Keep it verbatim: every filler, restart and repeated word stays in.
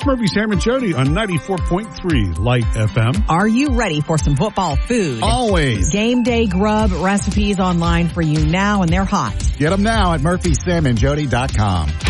It's Murphy, Sam, and Jody on ninety-four point three Light F M. Are you ready for some football food? Always. Game day grub recipes online for you now, and they're hot. Get them now at murphy sam and jody dot com.